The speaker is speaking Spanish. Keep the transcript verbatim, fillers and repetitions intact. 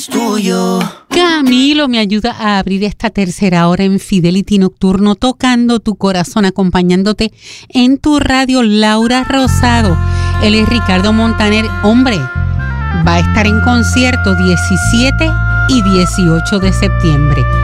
Tuyo. Camilo me ayuda a abrir esta tercera hora en Fidelity Nocturno, tocando tu corazón, acompañándote en tu radio. Laura Rosado. Él es Ricardo Montaner. Hombre, va a estar en concierto diecisiete y dieciocho de septiembre.